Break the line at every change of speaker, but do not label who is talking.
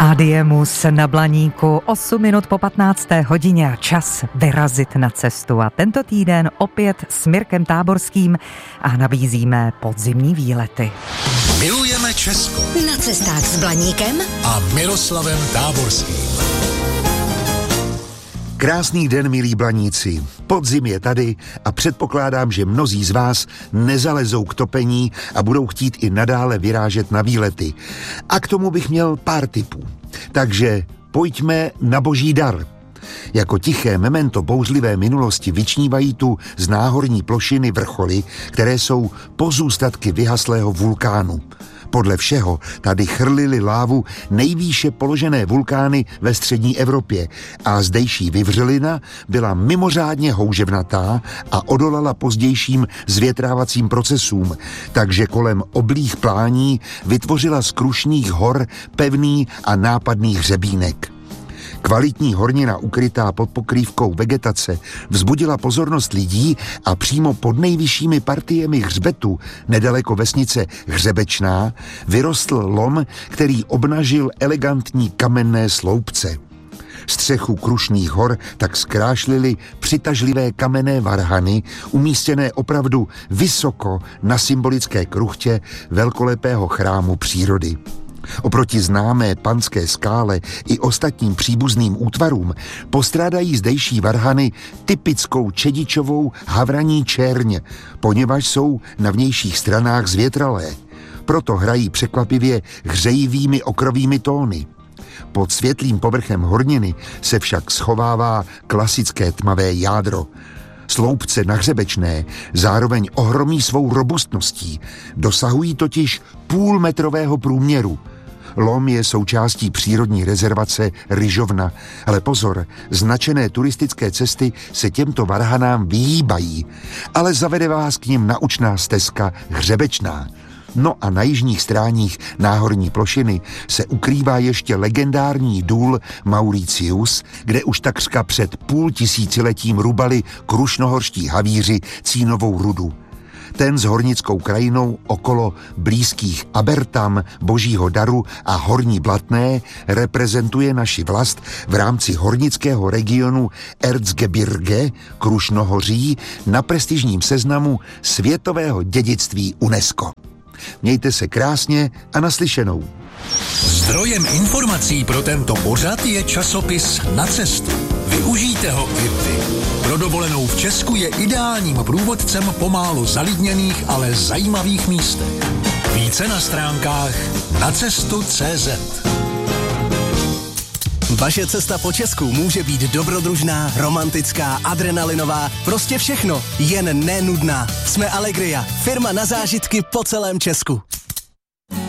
Adiemus na Blaníku, 8 minut po 15. hodině a čas vyrazit na cestu. A tento týden opět s Mirkem Táborským a nabízíme podzimní výlety.
Milujeme Česko.
Na cestách s Blaníkem
a Miroslavem Táborským.
Krásný den, milí Blaníci. Podzim je tady a předpokládám, že mnozí z vás nezalezou k topení a budou chtít i nadále vyrážet na výlety. A k tomu bych měl pár tipů. Takže pojďme na boží dar. Jako tiché memento bouřlivé minulosti vyčnívají tu z náhorní plošiny vrcholy, které jsou pozůstatky vyhaslého vulkánu. Podle všeho tady chrlily lávu nejvýše položené vulkány ve střední Evropě a zdejší vyvřelina byla mimořádně houževnatá a odolala pozdějším zvětrávacím procesům, takže kolem oblých plání vytvořila z krušných hor pevný a nápadný hřebínek. Kvalitní hornina ukrytá pod pokrývkou vegetace vzbudila pozornost lidí a přímo pod nejvyššími partiemi hřbetu, nedaleko vesnice Hřebečná, vyrostl lom, který obnažil elegantní kamenné sloupce. Střechu Krušných hor tak zkrášlily přitažlivé kamenné varhany, umístěné opravdu vysoko na symbolické kruchtě velkolepého chrámu přírody. Oproti známé Panské skále i ostatním příbuzným útvarům postrádají zdejší varhany typickou čedičovou havraní čerň, poněvadž jsou na vnějších stranách zvětralé. Proto hrají překvapivě hřejivými okrovými tóny. Pod světlým povrchem horniny se však schovává klasické tmavé jádro. Sloupce na Hřebečné zároveň ohromí svou robustností, dosahují totiž půlmetrového průměru. Lom je součástí přírodní rezervace Ryžovna, ale pozor, značené turistické cesty se těmto varhanám vyhýbají, ale zavede vás k nim naučná stezka Hřebečná. No a na jižních stráních náhorní plošiny se ukrývá ještě legendární důl Mauritius, kde už takřka před 500 letím rubali krušnohorští havíři cínovou rudu. Ten s hornickou krajinou okolo blízkých Abertam, Božího daru a Horní Blatné reprezentuje naši vlast v rámci hornického regionu Erzgebirge, Krušnohoří, na prestižním seznamu světového dědictví UNESCO. Mějte se krásně a naslyšenou.
Zdrojem informací pro tento pořad je časopis Na cestu. Využijte ho i vy. Pro dovolenou v Česku je ideálním průvodcem po málo zalidněných, ale zajímavých místech. Více na stránkách nacestu.cz.
Vaše cesta po Česku může být dobrodružná, romantická, adrenalinová, prostě všechno, jen nenudná. Jsme Allegria, firma na zážitky po celém Česku.